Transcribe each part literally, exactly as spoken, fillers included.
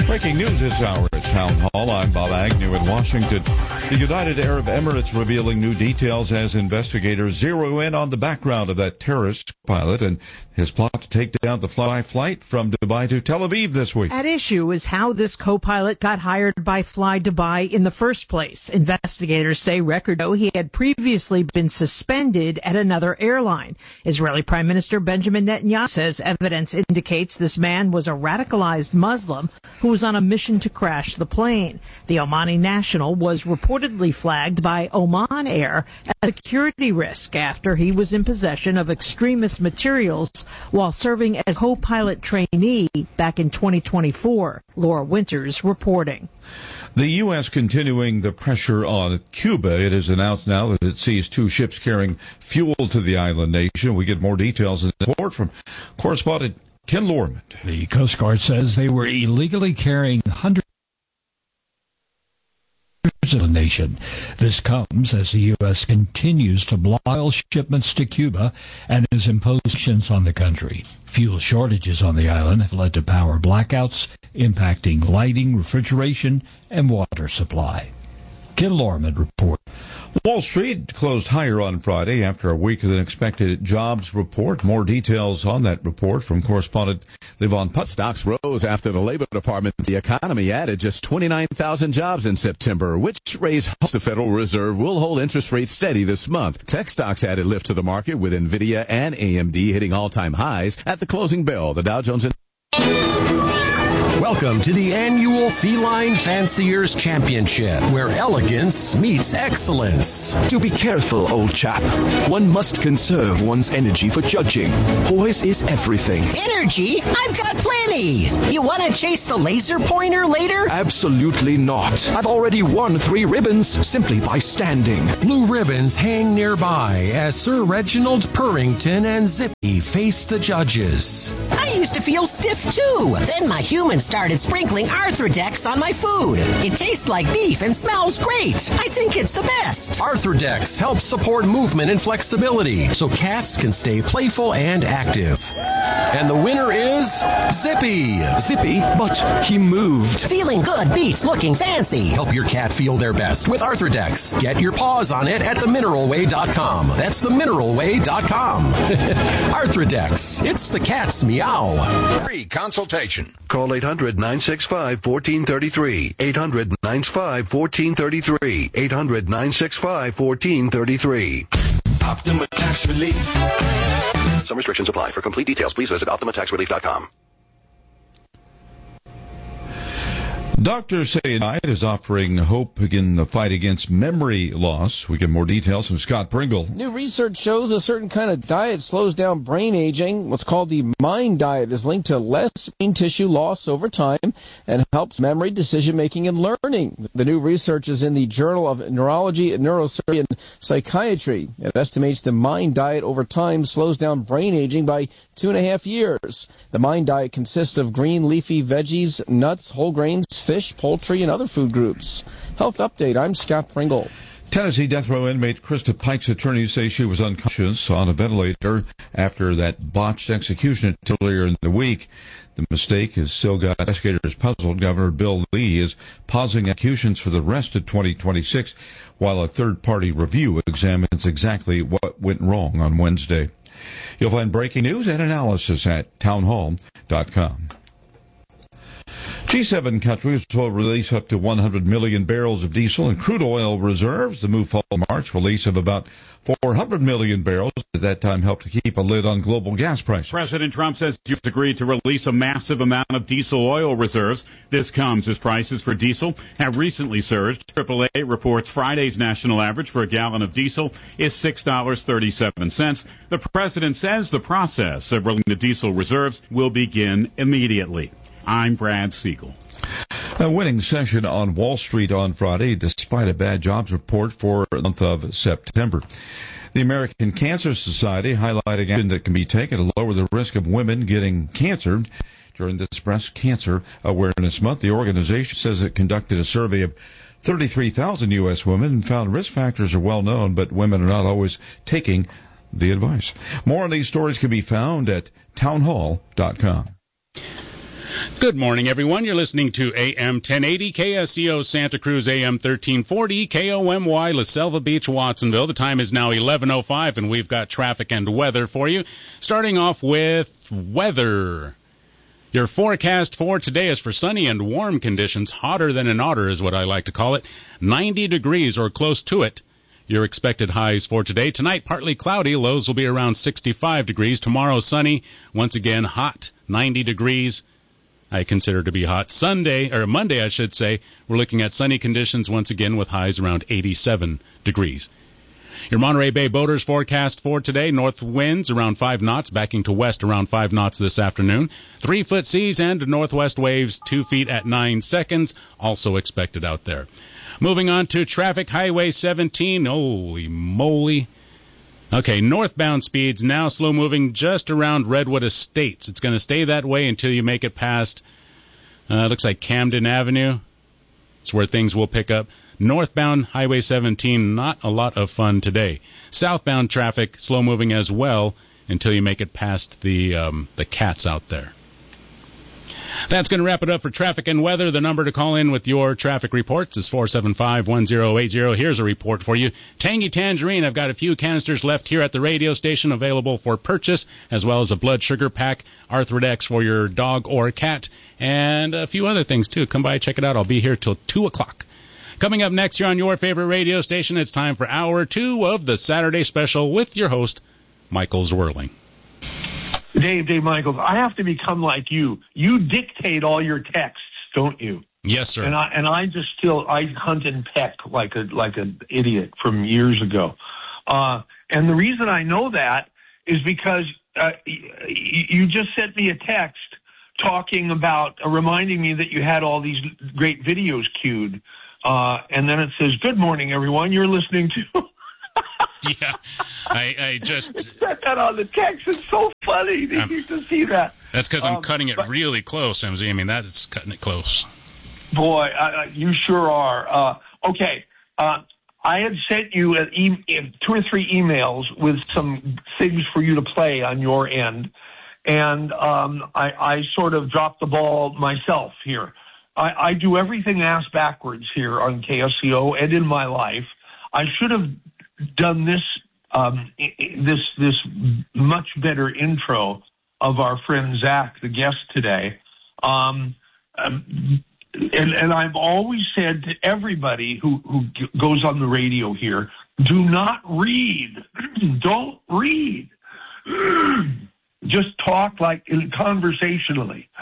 Breaking news this hour at Town Hall. I'm Bob Agnew in Washington. The United Arab Emirates revealing new details as investigators zero in on the background of that terrorist pilot and his plot to take down the fly flight from Dubai to Tel Aviv this week. At issue is how this co-pilot got hired by Fly Dubai in the first place. Investigators say record though he had previously been suspended at another airline. Israeli Prime Minister Benjamin Netanyahu says evidence indicates this man was a radicalized Muslim who was on a mission to crash the plane. The Omani national was reportedly flagged by Oman Air as a security risk after he was in possession of extremist materials while serving as co-pilot trainee back in twenty twenty-four. Laura Winters reporting. The U S continuing the pressure on Cuba. It is announced now that it seized two ships carrying fuel to the island nation. We get more details in the report from correspondent Ken Lorman. The Coast Guard says they were illegally carrying hundreds of the nation. This comes as the U S continues to block oil shipments to Cuba and has imposed sanctions on the country. Fuel shortages on the island have led to power blackouts, impacting lighting, refrigeration, and water supply. Ken Lorman report. Wall Street closed higher on Friday after a weaker than expected jobs report. More details on that report from correspondent Levon Putt. Stocks rose after the Labor Department the economy added just twenty-nine thousand jobs in September, which raised hopes the Federal Reserve will hold interest rates steady this month. Tech stocks added lift to the market with Nvidia and A M D hitting all-time highs at the closing bell. The Dow Jones Welcome to the annual Feline Fanciers Championship, where elegance meets excellence. Do be careful, old chap. One must conserve one's energy for judging. Poise is everything. Energy? I've got plenty. You want to chase the laser pointer later? Absolutely not. I've already won three ribbons simply by standing. Blue ribbons hang nearby as Sir Reginald Purrington and Zippy face the judges. I used to feel stiff too. Then my humans started sprinkling Arthrodex on my food. It tastes like beef and smells great. I think it's the best. Arthrodex helps support movement and flexibility so cats can stay playful and active. And the winner is Zippy. Zippy? But he moved. Feeling good beats looking fancy. Help your cat feel their best with Arthrodex. Get your paws on it at the mineral way dot com. That's the mineral way dot com. Arthrodex. It's the cat's meow. Free consultation. Call eight hundred, nine six five, one four three three. eight hundred, nine six five, one four three three. eight hundred, nine six five, one four three three. Optima Tax Relief. Some restrictions apply. For complete details, please visit optima tax relief dot com. Doctors say diet is offering hope in the fight against memory loss. We get more details from Scott Pringle. New research shows a certain kind of diet slows down brain aging. What's called the MIND diet is linked to less brain tissue loss over time and helps memory, decision-making, and learning. The new research is in the Journal of Neurology, Neurosurgery, and Psychiatry. It estimates the MIND diet over time slows down brain aging by two and a half years. The MIND diet consists of green leafy veggies, nuts, whole grains, fish, poultry, and other food groups. Health Update, I'm Scott Pringle. Tennessee death row inmate Krista Pike's attorneys say she was unconscious on a ventilator after that botched execution earlier in the week. The mistake has still got investigators puzzled. Governor Bill Lee is pausing executions for the rest of twenty twenty-six while a third-party review examines exactly what went wrong on Wednesday. You'll find breaking news and analysis at townhall dot com. G seven countries will release up to one hundred million barrels of diesel and crude oil reserves. The move follows March release of about four hundred million barrels. At that time, helped to keep a lid on global gas prices. President Trump says he's agreed to release a massive amount of diesel oil reserves. This comes as prices for diesel have recently surged. triple A reports Friday's national average for a gallon of diesel is six dollars and thirty-seven cents. The president says the process of releasing the diesel reserves will begin immediately. I'm Brad Siegel. A winning session on Wall Street on Friday, despite a bad jobs report for the month of September. The American Cancer Society highlighting action that can be taken to lower the risk of women getting cancer. During this Breast Cancer Awareness Month, the organization says it conducted a survey of thirty-three thousand U S women and found risk factors are well known, but women are not always taking the advice. More on these stories can be found at townhall dot com. Good morning, everyone. You're listening to A M ten eighty, K S E O Santa Cruz, A M thirteen forty, K O M Y, La Selva Beach, Watsonville. The time is now eleven oh five, and we've got traffic and weather for you. Starting off with weather. Your forecast for today is for sunny and warm conditions. Hotter than an otter is what I like to call it. ninety degrees or close to it. Your expected highs for today. Tonight, partly cloudy. Lows will be around sixty-five degrees. Tomorrow, sunny. Once again, hot. ninety degrees. I consider to be hot. Sunday, or Monday, I should say, we're looking at sunny conditions once again with highs around eighty-seven degrees. Your Monterey Bay boaters forecast for today, north winds around five knots, backing to west around five knots this afternoon. Three-foot seas and northwest waves two feet at nine seconds, also expected out there. Moving on to traffic, Highway seventeen. Holy moly. Okay, northbound speeds now slow moving just around Redwood Estates. It's going to stay that way until you make it past, uh, looks like Camden Avenue. It's where things will pick up. Northbound Highway seventeen, not a lot of fun today. Southbound traffic slow moving as well until you make it past the um, the cats out there. That's going to wrap it up for traffic and weather. The number to call in with your traffic reports is four seven five, one zero eight zero. Here's a report for you. Tangy Tangerine. I've got a few canisters left here at the radio station available for purchase, as well as a blood sugar pack, Arthrodex for your dog or cat, and a few other things, too. Come by, check it out. I'll be here till two o'clock. Coming up next here on your favorite radio station, it's time for hour two of the Saturday Special with your host, Michael Zwirling. Dave, Dave Michaels, I have to become like you. You dictate all your texts, don't you? Yes, sir. And I and I just still I hunt and peck like a like an idiot from years ago. Uh, and the reason I know that is because uh, y- you just sent me a text talking about uh, reminding me that you had all these great videos queued, uh, and then it says, "Good morning, everyone. You're listening to." Yeah, I, I just set that on the text. It's so funny um, to see that. That's because I'm um, cutting it but, really close, M Z. I mean, that is cutting it close. Boy, uh, you sure are. Uh, okay, uh, I had sent you an e- two or three emails with some things for you to play on your end, and um, I, I sort of dropped the ball myself here. I, I do everything ass backwards here on K S C O and in my life. I should have done this um, this this much better intro of our friend Zach, the guest today. Um, um, and, and I've always said to everybody who, who goes on the radio here, do not read. Don't read. Just talk like conversationally.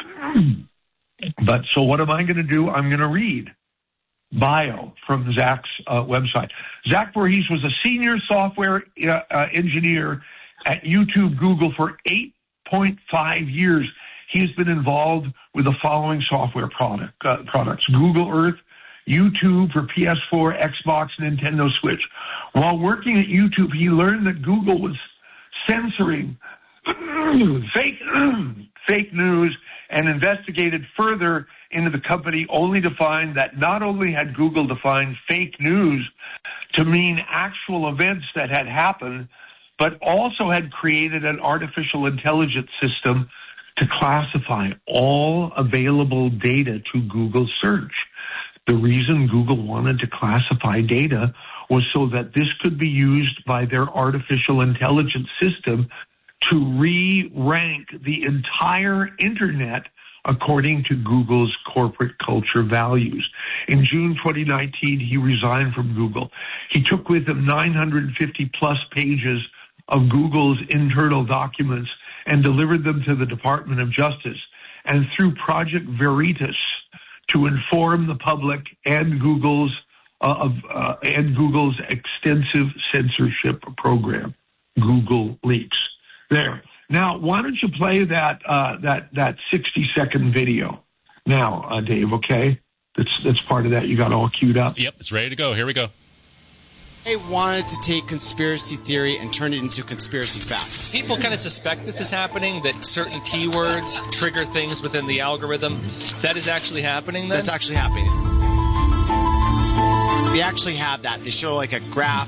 But so what am I going to do? I'm going to read. Bio from Zach's uh, website. Zach Voorhees was a senior software uh, uh, engineer at YouTube Google for eight point five years. He's been involved with the following software product uh, products: Google Earth, YouTube for P S four, Xbox, Nintendo Switch. While working at YouTube, he learned that Google was censoring fake fake news and investigated further into the company, only to find that not only had Google defined fake news to mean actual events that had happened, but also had created an artificial intelligence system to classify all available data to Google search. The reason Google wanted to classify data was so that this could be used by their artificial intelligence system to re-rank the entire internet according to Google's corporate culture values. In June twenty nineteen, he resigned from Google. He took with him nine hundred fifty plus pages of Google's internal documents and delivered them to the Department of Justice, and through Project Veritas to inform the public and Google's uh, of uh, and Google's extensive censorship program, Google Leaks. There. Now, why don't you play that uh, that that sixty second video now, uh, Dave? Okay, that's that's part of that. You got all queued up. Yep, it's ready to go. Here we go. They wanted to take conspiracy theory and turn it into conspiracy facts. People kind of suspect this is happening, that certain keywords trigger things within the algorithm. That is actually happening then? That's actually happening. They actually have that. They show like a graph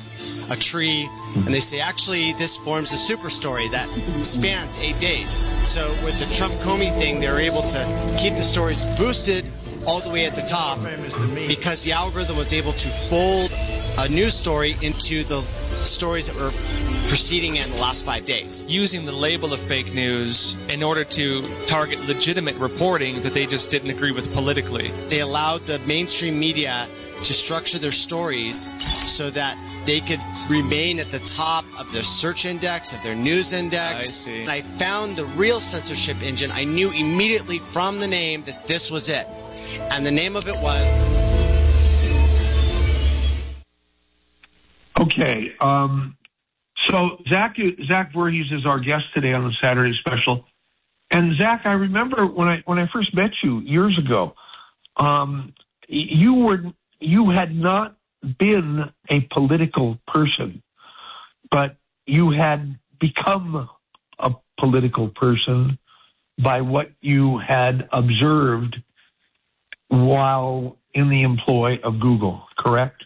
a tree, and they say, actually, this forms a super story that spans eight days. So with the Trump-Comey thing, they were able to keep the stories boosted all the way at the top because the algorithm was able to fold a news story into the stories that were preceding it in the last five days. Using the label of fake news in order to target legitimate reporting that they just didn't agree with politically. They allowed the mainstream media to structure their stories so that they could remain at the top of their search index, of their news index. I see. And I found the real censorship engine. I knew immediately from the name that this was it. And the name of it was... Okay, um, so Zach Zach Voorhees is our guest today on the Saturday special, and Zach, I remember when I when I first met you years ago, um, you were you had not been a political person, but you had become a political person by what you had observed while in the employ of Google, correct?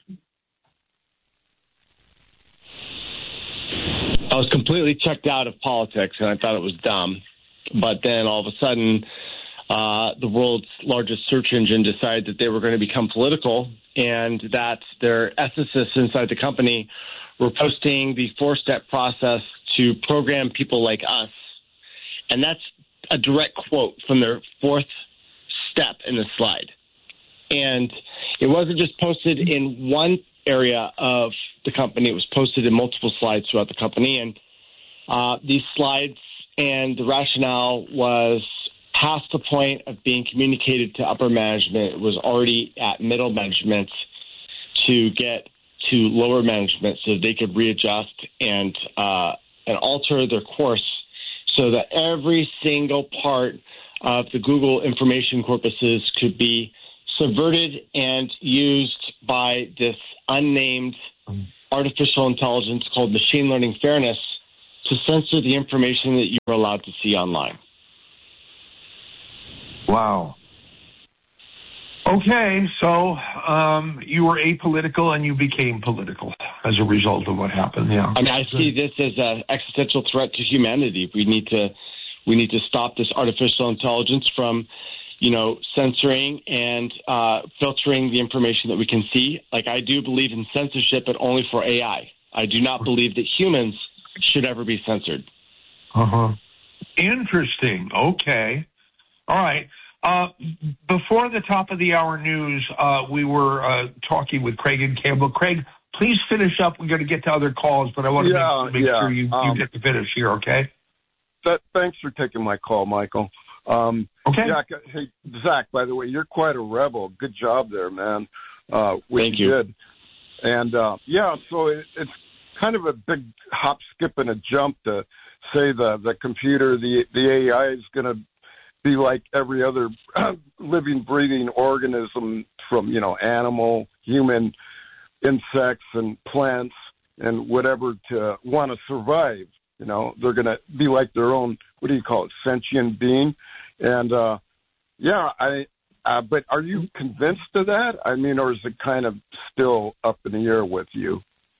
I was completely checked out of politics, and I thought it was dumb. But then all of a sudden, uh, the world's largest search engine decided that they were going to become political, and that their ethicists inside the company were posting the four-step process to program people like us. And that's a direct quote from their fourth step in the slide. And it wasn't just posted in one area of the company. It was posted in multiple slides throughout the company. And uh, these slides and the rationale was past the point of being communicated to upper management. It was already at middle management to get to lower management so they could readjust and uh, and alter their course so that every single part of the Google information corpuses could be subverted and used by this unnamed artificial intelligence called machine learning fairness to censor the information that you're allowed to see online. Wow. Okay, so um, you were apolitical and you became political as a result of what happened. Yeah. I mean, I see this as an existential threat to humanity. We need to we need to stop this artificial intelligence from, you know, censoring and uh, filtering the information that we can see. Like, I do believe in censorship, but only for A I. I do not believe that humans should ever be censored. Uh-huh. Interesting. Okay. All right. Uh, before the top of the hour news, uh, we were uh, talking with Craig and Campbell. Craig, please finish up. We're going to get to other calls, but I want to yeah, make, make yeah. sure you, you um, get to finish here, okay? That, thanks for taking my call, Michael. Um, okay. Zach, hey, Zach, by the way, you're quite a rebel. Good job there, man. Uh, Thank you. Did. And, uh, yeah, so it, it's kind of a big hop, skip, and a jump to say the, the computer, the, the A I is going to be like every other living, breathing organism from, you know, animal, human, insects, and plants, and whatever to want to survive. You know, they're going to be like their own, what do you call it, sentient being. And, uh, yeah, I, uh, but are you convinced of that? I mean, or is it kind of still up in the air with you?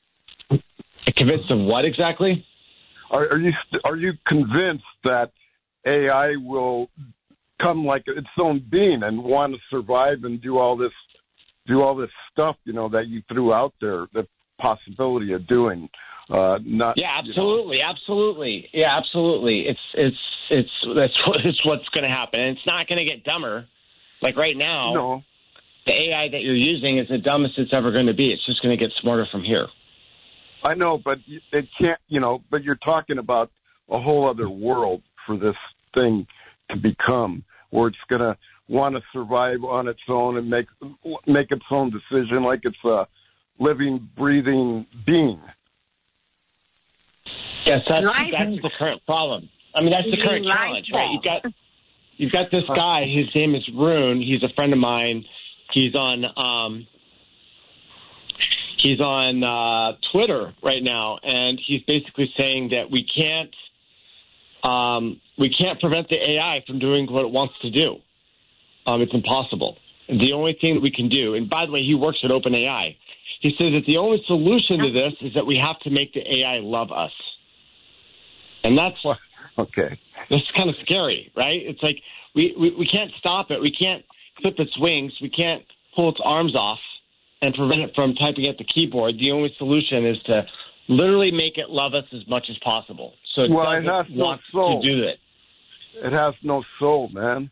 Convinced of what exactly? Are, are you, are you convinced that A I will come like its own being and want to survive and do all this, do all this stuff, you know, that you threw out there, the possibility of doing? Uh, not, yeah, absolutely, you know. absolutely, yeah, absolutely. It's it's it's that's what, it's what's going to happen, and it's not going to get dumber. Like right now, no. the A I that you're using is the dumbest it's ever going to be. It's just going to get smarter from here. I know, but it can't, you know. But you're talking about a whole other world for this thing to become, where it's going to want to survive on its own and make make its own decision, like it's a living, breathing being. Yes, that's, that's the current problem. I mean, that's the current challenge, right? You've got you've got this guy. His name is Rune. He's a friend of mine. He's on um, he's on uh, Twitter right now, and he's basically saying that we can't um, we can't prevent the A I from doing what it wants to do. Um, it's impossible. The only thing that we can do, and by the way, he works at OpenAI. He says that the only solution to this is that we have to make the A I love us. And that's okay. That's kind of scary, right? It's like we, we, we can't stop it. We can't clip its wings. We can't pull its arms off and prevent it from typing at the keyboard. The only solution is to literally make it love us as much as possible. So it well, it doesn't has no want soul. to do it. It has no soul, man.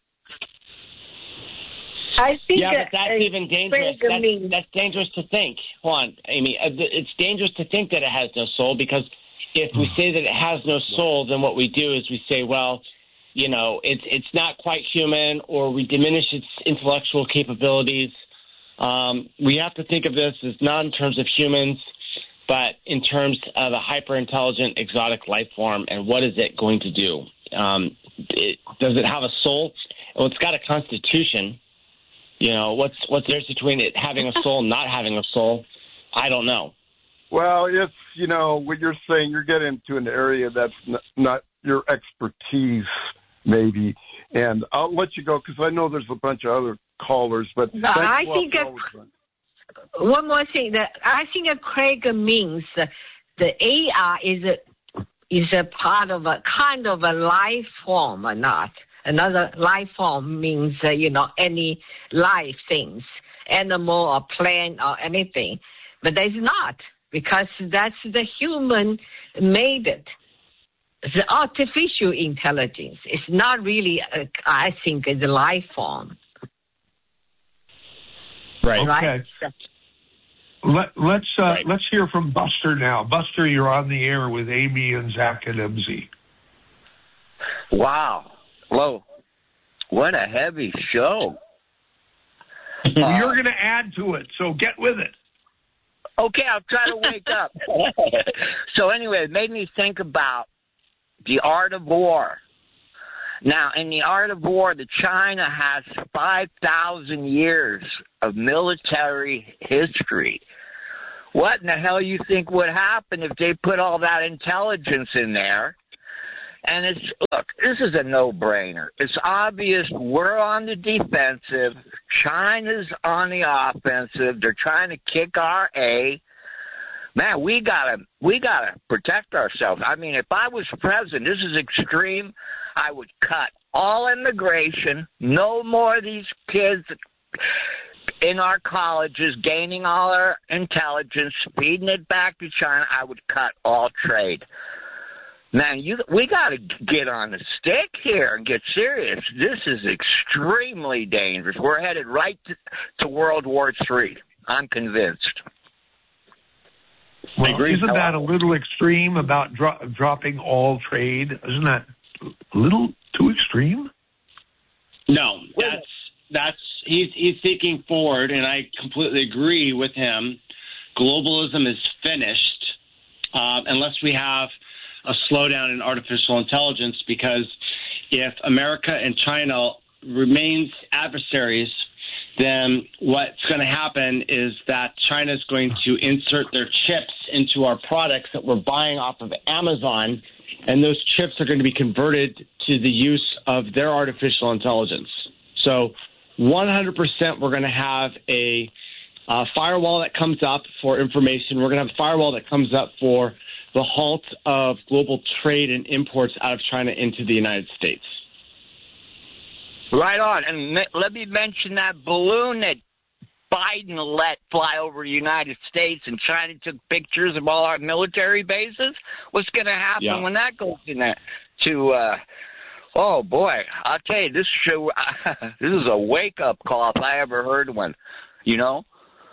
I think yeah, but that's uh, even dangerous. That's, that's dangerous to think. Hold on, Amy. It's dangerous to think that it has no soul, because if we say that it has no soul, then what we do is we say, well, you know, it's it's not quite human, or we diminish its intellectual capabilities. Um, we have to think of this as not in terms of humans, but in terms of a hyper-intelligent exotic life form, and what is it going to do? Um, it, does it have a soul? Well, it's got a constitution. You know, what's what's the difference between it having a soul and not having a soul? I don't know. Well, it's, you know, what you're saying, you're getting into an area that's n- not your expertise, maybe. And I'll let you go, because I know there's a bunch of other callers. But no, I think that, one more thing, that I think that Craig means the A I is a, is a part of a kind of a life form or not. Another life form means, uh, you know, any live things, animal or plant or anything. But that's not, because that's the human made it. The artificial intelligence. It's not really, a, I think, it's a life form. Right. Okay. Let, let's uh, right. let's hear from Buster now. Buster, you're on the air with Amy and Zach and M Z. Wow. Hello. What a heavy show. Well, uh, you're going to add to it, so get with it. Okay, I'll try to wake up. So anyway, it made me think about the art of war. Now, in the art of war, the China has five thousand years of military history. What in the hell you think would happen if they put all that intelligence in there? And it's, look, this is a no-brainer. It's obvious we're on the defensive. China's on the offensive. They're trying to kick our A. Man, we gotta, we gotta protect ourselves. I mean, if I was president, this is extreme, I would cut all immigration. No more of these kids in our colleges gaining all our intelligence, feeding it back to China. I would cut all trade. Man, you, we got to get on the stick here and get serious. This is extremely dangerous. We're headed right to, to World War Three. I'm convinced. Well, I agree. Isn't that a little extreme about dro- dropping all trade? Isn't that a little too extreme? No, that's that's he's he's thinking forward, and I completely agree with him. Globalism is finished uh, unless we have a slowdown in artificial intelligence, because if America and China remains adversaries, then what's going to happen is that China is going to insert their chips into our products that we're buying off of Amazon, and those chips are going to be converted to the use of their artificial intelligence. So one hundred percent we're going to have a uh, firewall that comes up for information. We're going to have a firewall that comes up for the halt of global trade and imports out of China into the United States. Right on. And me- let me mention that balloon that Biden let fly over the United States and China took pictures of all our military bases. What's going to happen yeah. when that goes in there? To, uh, oh, boy, I'll tell you, this show, this is a wake-up call if I ever heard one, you know?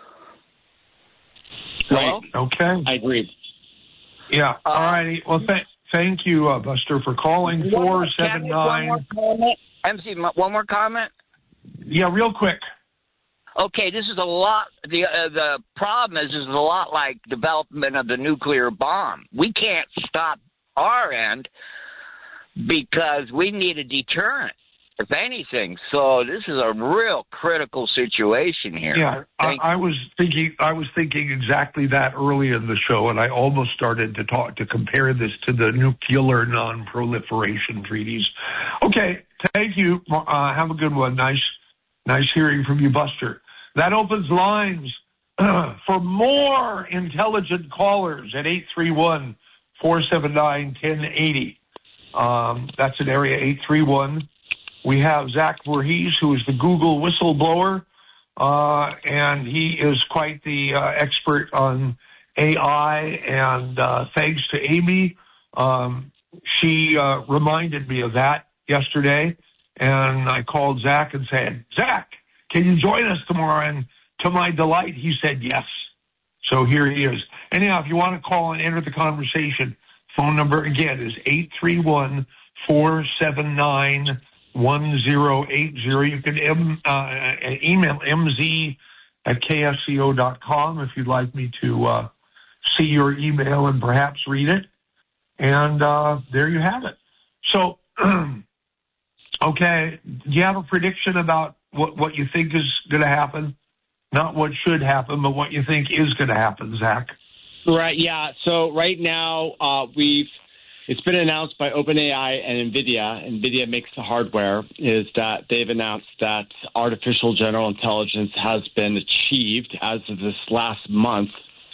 Right. Hello? Okay. I agree. Yeah. Uh, all righty. Well, th- thank you, uh, Buster, for calling. four seven nine M C, one more comment? Yeah, real quick. Okay, this is a lot. The uh, the problem is, is a lot like development of the nuclear bomb. We can't stop our end because we need a deterrent, if anything. So this is a real critical situation here. Yeah, I, I was thinking. I was thinking exactly that early in the show, and I almost started to talk to compare this to the nuclear non-proliferation treaties. Okay, thank you. Uh, have a good one. Nice, nice hearing from you, Buster. That opens lines. for more intelligent callers at eight three one, four seven nine, one zero eight zero. Um, that's an area eight three one. We have Zach Voorhees, who is the Google whistleblower, uh, and he is quite the uh, expert on A I, and uh, thanks to Amy, um, she uh, reminded me of that yesterday, and I called Zach and said, Zach, can you join us tomorrow? And to my delight, he said yes. So here he is. Anyhow, if you want to call and enter the conversation, phone number again is eight three one, four seven nine, one zero eight zero. You can m, uh, email m z at k s c o dot com if you'd like me to uh, see your email and perhaps read it. And uh, there you have it. So, okay, do you have a prediction about what, what you think is going to happen? Not what should happen, but what you think is going to happen, Zach. Right, yeah. So right now, uh, we've it's been announced by OpenAI and NVIDIA. NVIDIA makes the hardware, is that they've announced that artificial general intelligence has been achieved as of this last month.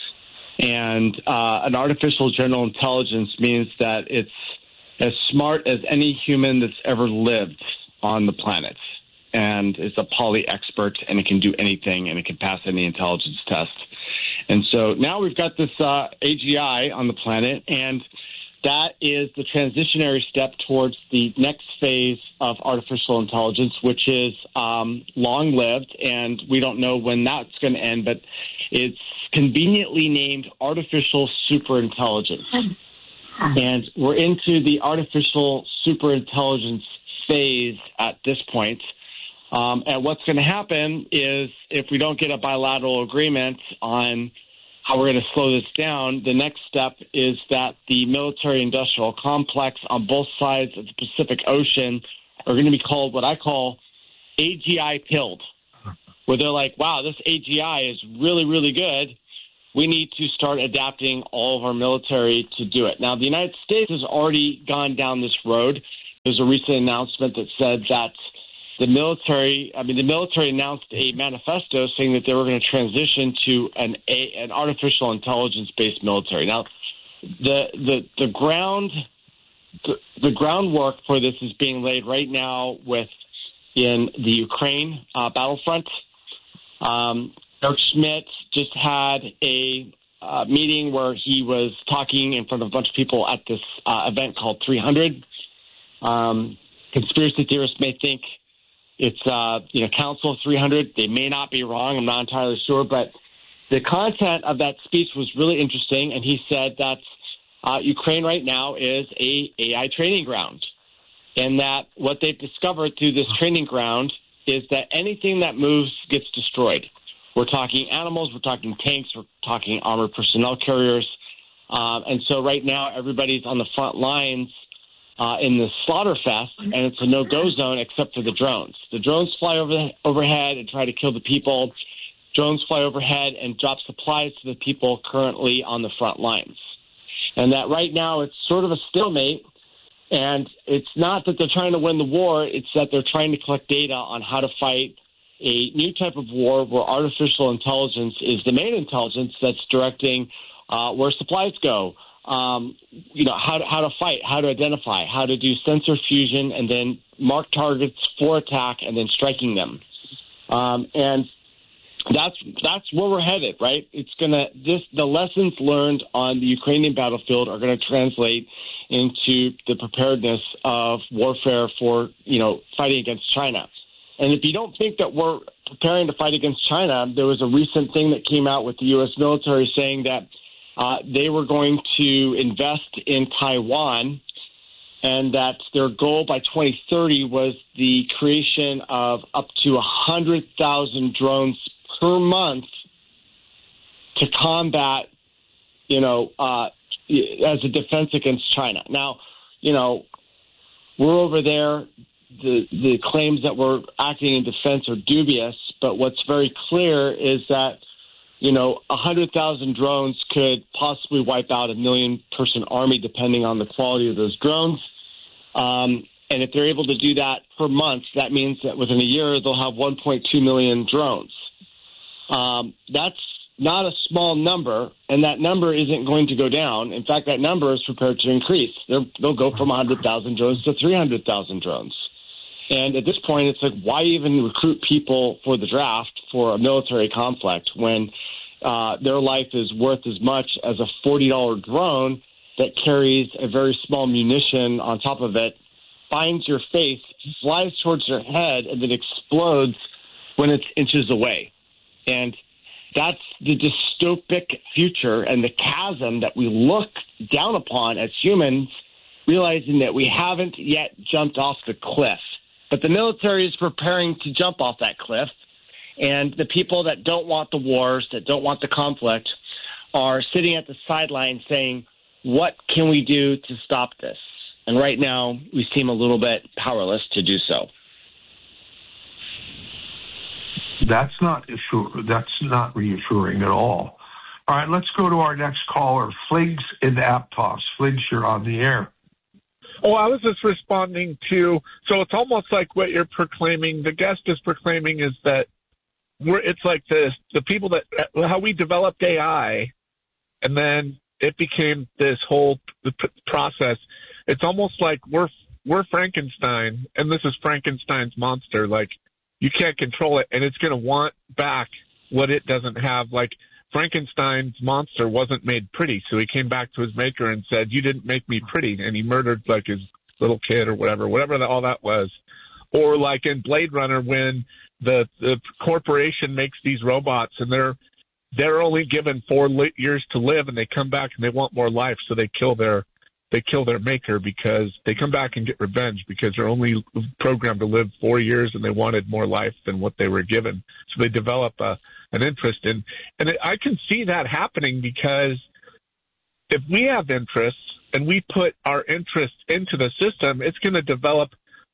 And uh, an artificial general intelligence means that it's as smart as any human that's ever lived on the planet. And it's a poly expert, and it can do anything, and it can pass any intelligence test. And so now we've got this uh, A G I on the planet, and that is the transitionary step towards the next phase of artificial intelligence, which is um, long-lived, and we don't know when that's going to end, but it's conveniently named artificial superintelligence. And we're into the artificial superintelligence phase at this point. Um, and what's going to happen is if we don't get a bilateral agreement on how we're going to slow this down, the next step is that the military-industrial complex on both sides of the Pacific Ocean are going to be called what I call A G I-pilled, where they're like, wow, this A G I is really, really good. We need to start adapting all of our military to do it. Now, the United States has already gone down this road. There's a recent announcement that said that the military, I mean, the military announced a manifesto saying that they were going to transition to an a, an artificial intelligence-based military. Now, the the the ground the, the groundwork for this is being laid right now with in the Ukraine uh, battlefront. Um, Eric Schmidt just had a uh, meeting where he was talking in front of a bunch of people at this uh, event called three hundred. Um, conspiracy theorists may think it's, uh, you know, Council of three hundred. They may not be wrong. I'm not entirely sure. But the content of that speech was really interesting. And he said that uh, Ukraine right now is a A I training ground. And that what they've discovered through this training ground is that anything that moves gets destroyed. We're talking animals. We're talking tanks. We're talking armored personnel carriers. Um, and so right now everybody's on the front lines Uh, in the slaughter fest, and it's a no-go zone except for the drones. The drones fly over overhead and try to kill the people. Drones fly overhead and drop supplies to the people currently on the front lines. And that right now it's sort of a stalemate, and it's not that they're trying to win the war, it's that they're trying to collect data on how to fight a new type of war where artificial intelligence is the main intelligence that's directing uh, where supplies go. Um, you know, how to, how to fight, how to identify, how to do sensor fusion, and then mark targets for attack, and then striking them. Um, and that's that's where we're headed, right? It's gonna this the lessons learned on the Ukrainian battlefield are going to translate into the preparedness of warfare for you know fighting against China. And if you don't think that we're preparing to fight against China, there was a recent thing that came out with the U S military saying that Uh, they were going to invest in Taiwan, and that their goal by twenty thirty was the creation of up to one hundred thousand drones per month to combat, you know, uh, as a defense against China. Now, you know, we're over there. The, the claims that we're acting in defense are dubious, but what's very clear is that you know, one hundred thousand drones could possibly wipe out a million-person army, depending on the quality of those drones. Um, and if they're able to do that per month, that means that within a year they'll have one point two million drones. Um, that's not a small number, and that number isn't going to go down. In fact, that number is prepared to increase. They're, they'll go from one hundred thousand drones to three hundred thousand drones. And at this point, it's like, why even recruit people for the draft for a military conflict when uh, their life is worth as much as a forty dollar drone that carries a very small munition on top of it, finds your face, flies towards your head, and then explodes when it's inches away. And that's the dystopic future and the chasm that we look down upon as humans, realizing that we haven't yet jumped off the cliff. But the military is preparing to jump off that cliff, and the people that don't want the wars, that don't want the conflict, are sitting at the sideline saying, what can we do to stop this? And right now, we seem a little bit powerless to do so. That's not assure, that's not reassuring at all. All right, let's go to our next caller, Fliggs in Aptos. Fliggs, you're on the air. Oh, I was just responding to, so it's almost like what you're proclaiming, the guest is proclaiming is that we're, it's like the, the people that, how we developed A I, and then it became this whole process. It's almost like we're, we're Frankenstein, and this is Frankenstein's monster. Like, you can't control it, and it's going to want back what it doesn't have. Like, Frankenstein's monster wasn't made pretty, so he came back to his maker and said, you didn't make me pretty, and he murdered, like, his little kid or whatever, whatever the, all that was. Or like in Blade Runner, when the, the corporation makes these robots, and they're they're only given four li- years to live, and they come back and they want more life, so they kill their they kill their maker because they come back and get revenge because they're only programmed to live four years and they wanted more life than what they were given. So they develop a, an interest in, and it, I can see that happening because if we have interests and we put our interests into the system, it's going to develop,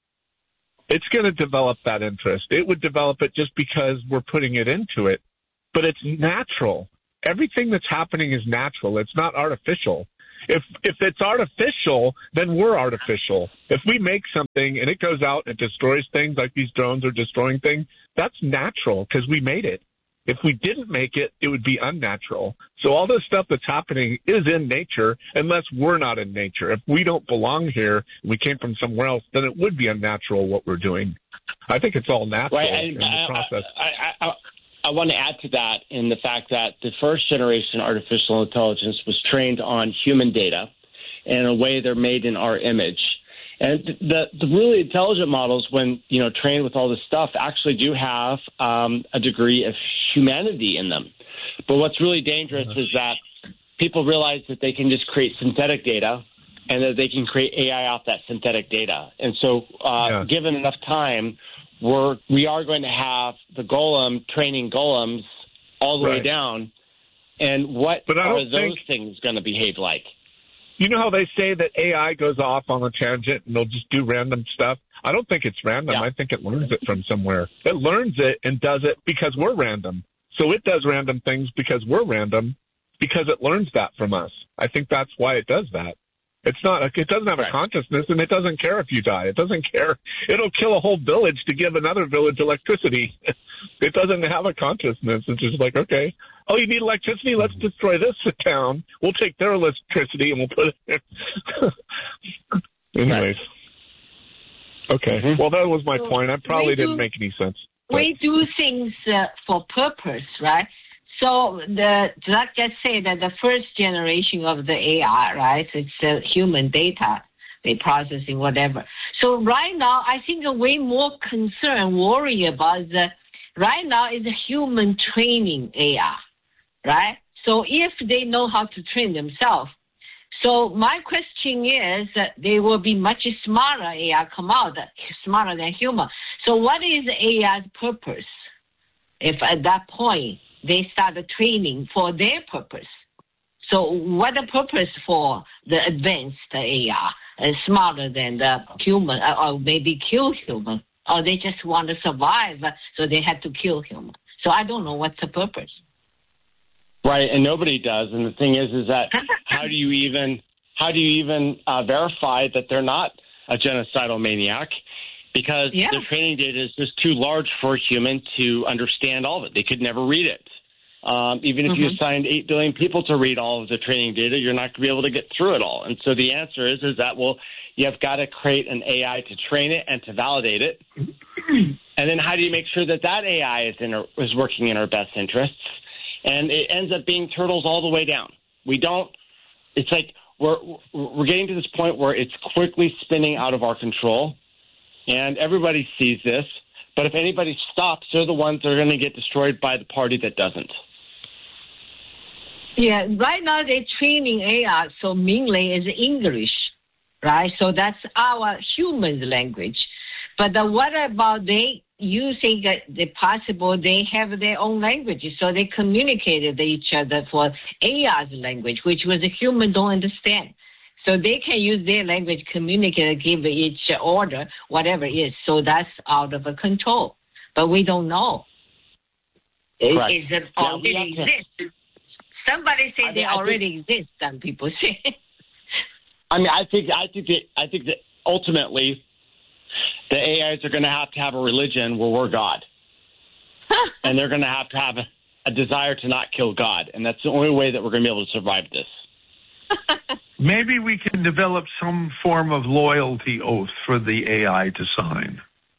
it's going to develop that interest. It would develop it just because we're putting it into it, but it's natural. Everything that's happening is natural. It's not artificial. If if it's artificial, then we're artificial. If we make something and it goes out and destroys things like these drones are destroying things, that's natural because we made it. If we didn't make it, it would be unnatural. So all this stuff that's happening is in nature unless we're not in nature. If we don't belong here and we came from somewhere else, then it would be unnatural what we're doing. I think it's all natural right, in the process. I, I, I, I want to add to that in the fact that the first generation artificial intelligence was trained on human data, and in a way they're made in our image. And the, the really intelligent models, when you know trained with all this stuff, actually do have um, a degree of humanity in them. But what's really dangerous is that people realize that they can just create synthetic data, and that they can create A I off that synthetic data. And so, uh, yeah. given enough time, We're, we are going to have the golem training golems all the right. way down. And what are those think, things going to behave like? You know how they say that A I goes off on a tangent and they'll just do random stuff? I don't think it's random. Yeah. I think it learns it from somewhere. It learns it and does it because we're random. So it does random things because we're random because it learns that from us. I think that's why it does that. It's not. It doesn't have a right. consciousness, and it doesn't care if you die. It doesn't care. It'll kill a whole village to give another village electricity. It doesn't have a consciousness. It's just like, okay, oh, you need electricity? Let's destroy this town. We'll take their electricity and we'll put it there. Anyways. Okay. Mm-hmm. Well, that was my so point. I probably didn't do, make any sense. But. We do things uh, for purpose, right? So the Zach just said that the first generation of the A I, right, it's uh, human data, they processing whatever. So right now, I think way more concerned, worry about the, right now is human training A I, right? So if they know how to train themselves, so my question is that they will be much smarter A I come out, smarter than human. So what is A I's purpose if at that point they start the training for their purpose? So what the purpose for the advanced A I is smarter than the human, or maybe kill human, or they just want to survive, so they have to kill human. So I don't know what's the purpose. Right, and nobody does. And the thing is, is that how do you even how do you even uh, verify that they're not a genocidal maniac? Because yeah. their training data is just too large for a human to understand all of it. They could never read it. Um, even if Mm-hmm. you assigned eight billion people to read all of the training data, you're not going to be able to get through it all. And so the answer is, is that, well, you've got to create an A I to train it and to validate it. And then how do you make sure that that A I is, in our, is working in our best interests? And it ends up being turtles all the way down. We don't, it's like we're, we're getting to this point where it's quickly spinning out of our control. And everybody sees this. But if anybody stops, they're the ones that are going to get destroyed by the party that doesn't. Yeah, right now they're training A I, so mainly is English, right? So that's our human language. But uh, what about they using uh, the possible they have their own language, so they communicated with each other for A I's language, which was a human don't understand. So they can use their language, communicate, give each order, whatever it is. So that's out of control. But we don't know. Is Right. it Yeah, we already have to- exists? Somebody say I they mean, I already exist. Some people say. I mean, I think, I think that, I think that ultimately the A Is are going to have to have a religion where we're God. And they're going to have to have a, a desire to not kill God. And that's the only way that we're going to be able to survive this. Maybe we can develop some form of loyalty oath for the A I to sign.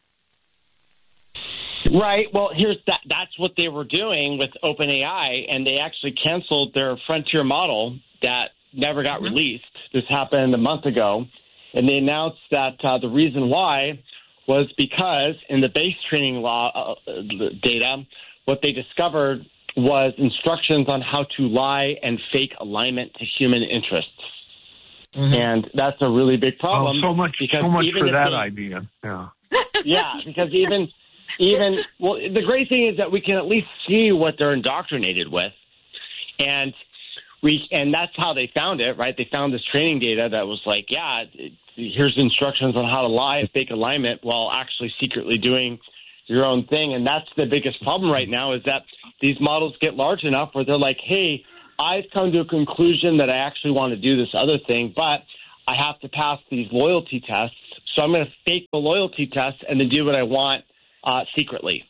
Right. Well, here's that. That's what they were doing with OpenAI, and they actually canceled their frontier model that never got released. This happened a month ago, and they announced that uh, the reason why was because in the base training law uh, data, what they discovered was instructions on how to lie and fake alignment to human interests. Mm-hmm. And that's a really big problem. Oh, so much, because so much even for if that they, idea. Yeah. Yeah, because even, even, well, the great thing is that we can at least see what they're indoctrinated with. And we, and that's how they found it, right? They found this training data that was like, yeah, it, here's instructions on how to lie and fake alignment while actually secretly doing your own thing. And that's the biggest problem right now, is that these models get large enough where they're like, hey, I've come to a conclusion that I actually want to do this other thing, but I have to pass these loyalty tests. So I'm going to fake the loyalty test and then do what I want uh, secretly.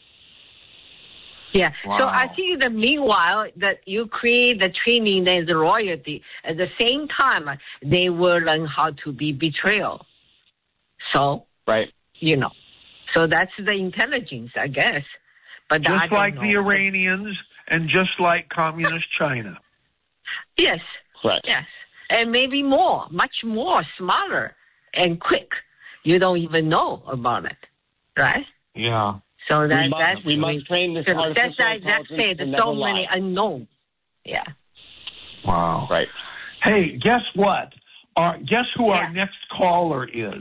Yeah. Wow. So I think that meanwhile that you create the training and the royalty, at the same time they will learn how to be betrayal. So, right. You know, so that's the intelligence, I guess. But I Just don't like know. the Iranians and just like communist China. Yes. Correct. Yes. And maybe more, much more smarter and quick. You don't even know about it, right? Yeah. So that we must, that's we must train this so artificial that's like that's intelligence it. to There's so never many lie. unknowns. Yeah. Wow. Right. Hey, guess what? Our, guess who Yeah. our next caller is?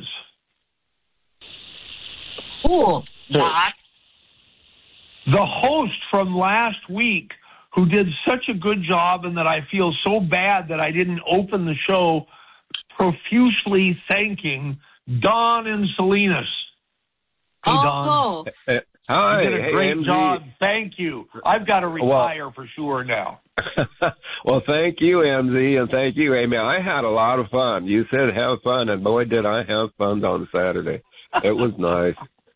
Cool. Bob. The host from last week who did such a good job, and that I feel so bad that I didn't open the show profusely thanking Don and Salinas. Hey, Don. Oh. Uh, hi. You did a hey, great M Z. job. Thank you. I've got to retire for sure now. Well, thank you, M Z, and thank you, Amy. I had a lot of fun. You said have fun, and boy, did I have fun on Saturday. It was nice.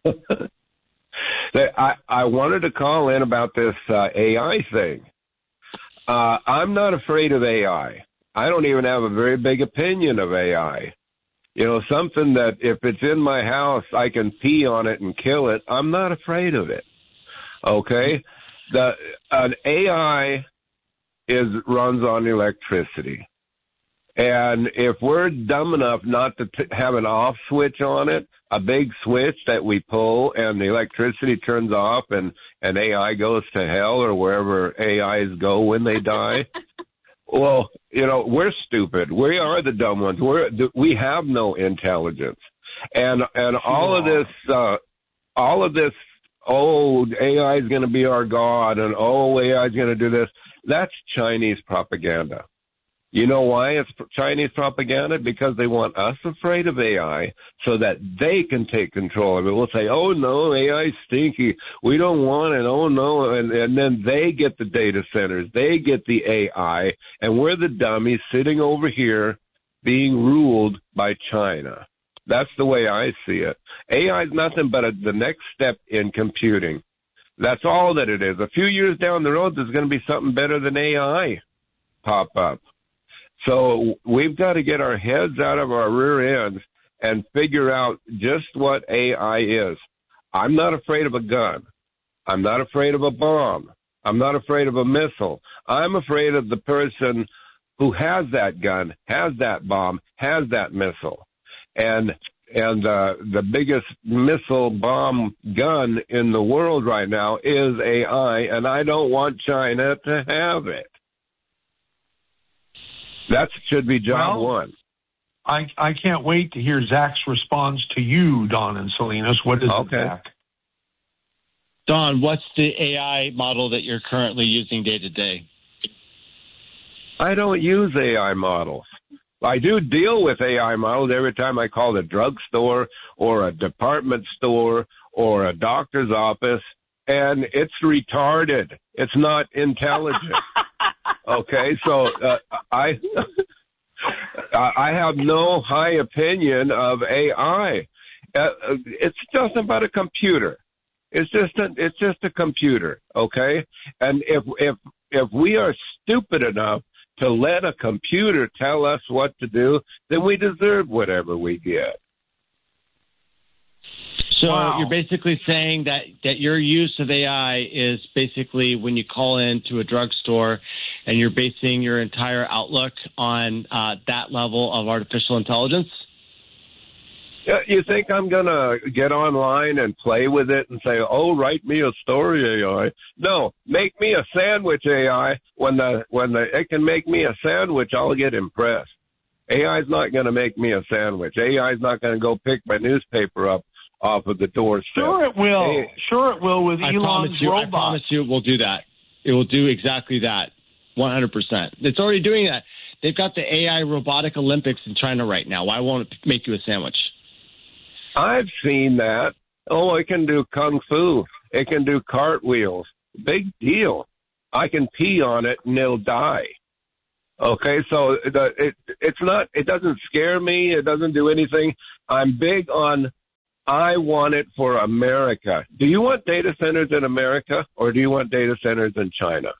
I, I wanted to call in about this uh, A I thing. Uh, I'm not afraid of A I. I don't even have a very big opinion of A I. You know, something that if it's in my house, I can pee on it and kill it. I'm not afraid of it. Okay? The an A I is runs on electricity. And if we're dumb enough not to t- have an off switch on it, a big switch that we pull and the electricity turns off and, and A I goes to hell or wherever A Is go when they die, well, you know, we're stupid. We are the dumb ones. We're, we have no intelligence. And, and all of this, uh, all of this, oh, A I is going to be our God and oh, A I is going to do this. That's Chinese propaganda. You know why it's Chinese propaganda? Because they want us afraid of A I so that they can take control of it. We'll say, oh, no, A I's stinky. We don't want it. Oh, no. And, and then they get the data centers. They get the A I. And we're the dummies sitting over here being ruled by China. That's the way I see it. A I is nothing but a, the next step in computing. That's all that it is. A few years down the road, there's going to be something better than A I pop up. So we've got to get our heads out of our rear ends and figure out just what A I is. I'm not afraid of a gun. I'm not afraid of a bomb. I'm not afraid of a missile. I'm afraid of the person who has that gun, has that bomb, has that missile. And and uh, the biggest missile bomb gun in the world right now is A I, and I don't want China to have it. That should be job well, one. I I can't wait to hear Zach's response to you, Don and Salinas. What is okay. it, Zach? Don, what's the A I model that you're currently using day to day? I don't use A I models. I do deal with A I models every time I call a drugstore or a department store or a doctor's office, and it's retarded. It's not intelligent. Okay, so uh, I I have no high opinion of A I. Uh, it's just about a computer. It's just a, it's just a computer, okay? And if if if we are stupid enough to let a computer tell us what to do, then we deserve whatever we get. So wow. You're basically saying that, that your use of A I is basically when you call into a drugstore and you're basing your entire outlook on uh, that level of artificial intelligence? You think I'm going to get online and play with it and say, oh, write me a story, A I? No, make me a sandwich, A I. When the when the it can make me a sandwich, I'll get impressed. A I's not going to make me a sandwich. A I's not going to go pick my newspaper up off of the doorstep. Sure it will. A- sure it will with I Elon's promise you, robot. I promise you it will do that. It will do exactly that, one hundred percent. It's already doing that. They've got the A I robotic Olympics in China right now. Why won't it make you a sandwich? I've seen that. Oh, it can do kung fu. It can do cartwheels. Big deal. I can pee on it and it'll die. Okay, so the, it it's not. It doesn't scare me. It doesn't do anything. I'm big on. I want it for America. Do you want data centers in America or do you want data centers in China?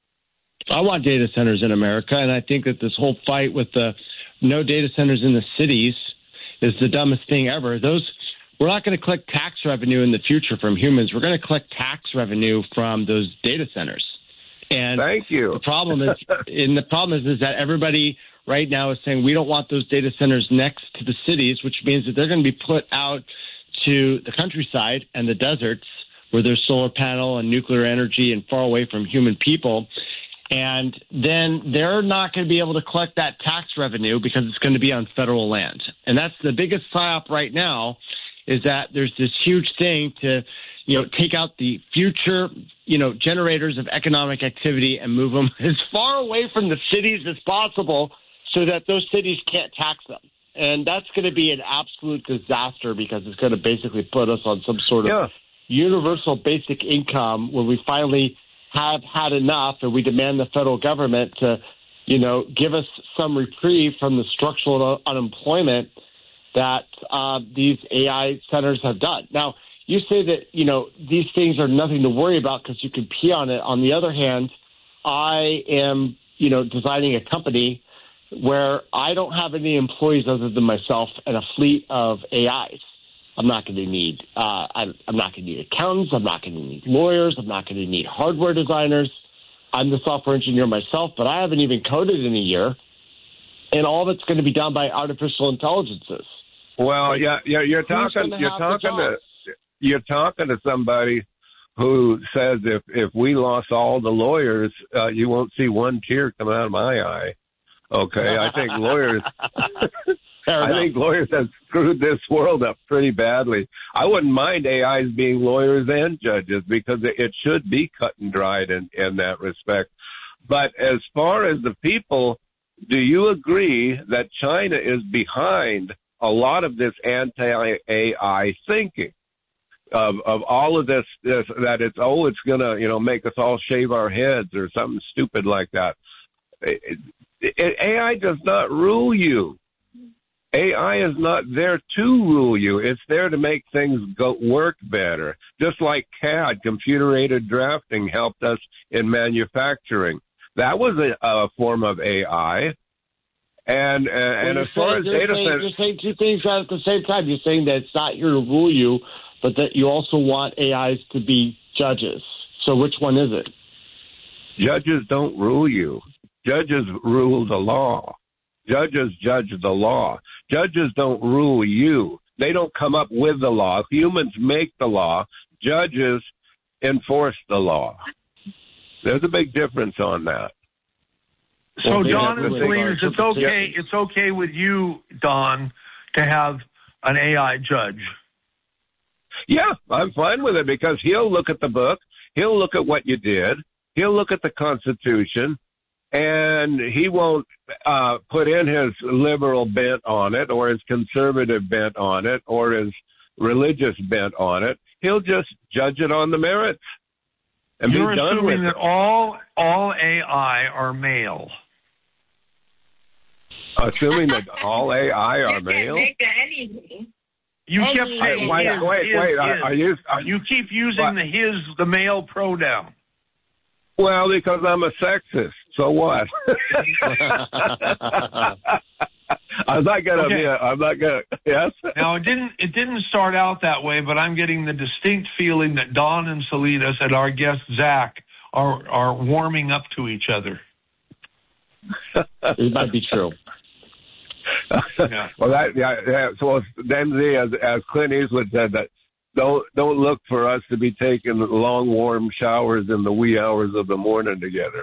I want data centers in America, and I think that this whole fight with the no data centers in the cities is the dumbest thing ever. Those we're not going to collect tax revenue in the future from humans. We're going to collect tax revenue from those data centers. And thank you. The problem is, and the problem is, is that everybody right now is saying we don't want those data centers next to the cities, which means that they're going to be put out to the countryside and the deserts where there's solar panel and nuclear energy and far away from human people. And then they're not going to be able to collect that tax revenue because it's going to be on federal land. And that's the biggest psyop right now, is that there's this huge thing to, you know, take out the future, you know, generators of economic activity and move them as far away from the cities as possible so that those cities can't tax them. And that's going to be an absolute disaster because it's going to basically put us on some sort of yeah. universal basic income when we finally have had enough and we demand the federal government to, you know, give us some reprieve from the structural unemployment that uh, these A I centers have done. Now, you say that, you know, these things are nothing to worry about because you can pee on it. On the other hand, I am, you know, designing a company where I don't have any employees other than myself and a fleet of A Is. I'm not going to need, uh, I'm, I'm not going to need accountants. I'm not going to need lawyers. I'm not going to need hardware designers. I'm the software engineer myself, but I haven't even coded in a year. And all of it's going to be done by artificial intelligences. Well, yeah, yeah, you're talking, you're talking to, you're talking to somebody who says if, if we lost all the lawyers, uh, you won't see one tear come out of my eye. Okay. I think lawyers, I think lawyers have screwed this world up pretty badly. I wouldn't mind A Is being lawyers and judges because it should be cut and dried in, in that respect. But as far as the people, do you agree that China is behind a lot of this anti-A I thinking of, of all of this, this, that it's, oh, it's going to, you know, make us all shave our heads or something stupid like that. It, it, A I does not rule you. A I is not there to rule you. It's there to make things go work better. Just like C A D, computer-aided drafting, helped us in manufacturing. That was a, a form of A I. And uh, well, and as far as data saying, centers, you're saying two things at the same time. You're saying that it's not here to rule you, but that you also want A Is to be judges. So which one is it? Judges don't rule you. Judges rule the law. Judges judge the law. Judges don't rule you. They don't come up with the law. Humans make the law. Judges enforce the law. There's a big difference on that. So, well, Don and Salinas, it's okay. It's okay with you, Don, to have an A I judge. Yeah, I'm fine with it because he'll look at the book. He'll look at what you did. He'll look at the Constitution, and he won't uh, put in his liberal bent on it or his conservative bent on it or his religious bent on it. He'll just judge it on the merits and You're be done with assuming that it. all all A I are male. Assuming that all A I are male. You kept Hey, saying wait, his, wait, his, wait. his. Are, are you? Are, you keep using what? the his, the male pronoun. Well, because I'm a sexist. So what? I'm not gonna Okay. be. A, I'm not gonna. Yes. Now it didn't it didn't start out that way, but I'm getting the distinct feeling that Don and Salinas and our guest Zach are are warming up to each other. It might be true. Yeah. Well, that yeah. yeah. So Dempsey, as as Clint Eastwood said, that don't don't look for us to be taking long warm showers in the wee hours of the morning together.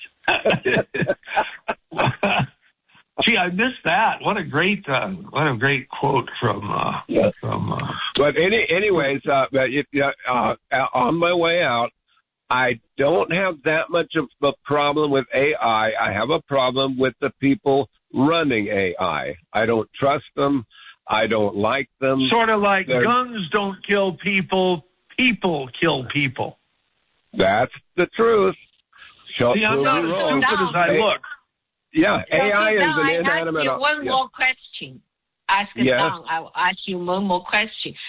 Gee, I missed that. What a great, uh, what a great quote from, uh, Yeah. from, uh, But any, anyways, uh, but it, uh, uh, on my way out, I don't have that much of a problem with A I. I have a problem with the people running A I. I don't trust them. I don't like them. sort of like They're- guns don't kill people, people kill people. That's the truth. Show, See, I'm prove not me as wrong. stupid as I Hey, look. Yeah, A I Okay, is now an I ask inanimate. you one yeah. more question. Ask Yes. Don. I'll ask you one more question.